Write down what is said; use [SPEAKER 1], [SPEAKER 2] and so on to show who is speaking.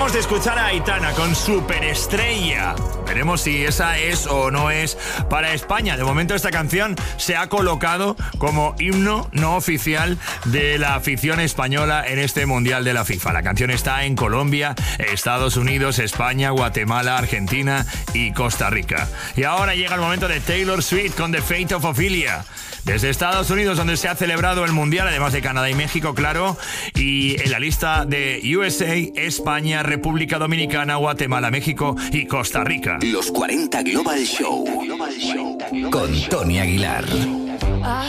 [SPEAKER 1] Acabamos de escuchar a Aitana con Superestrella. Veremos si esa es o no es para España. De momento esta canción se ha colocado como himno no oficial de la afición española en este Mundial de la FIFA. La canción está en Colombia, Estados Unidos, España, Guatemala, Argentina y Costa Rica. Y ahora llega el momento de Taylor Swift con The Fate of Ophelia. Desde Estados Unidos, donde se ha celebrado el Mundial, además de Canadá y México, claro, y en la lista de USA, España, República Dominicana, Guatemala, México y Costa Rica.
[SPEAKER 2] Los 40 Global Show con Tony Aguilar.